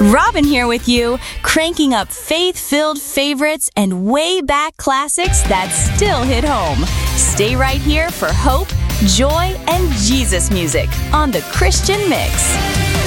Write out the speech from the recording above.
Robin here with you, cranking up faith-filled favorites and way back classics that still hit home. Stay right here for hope, joy, and Jesus music on The Christian Mix.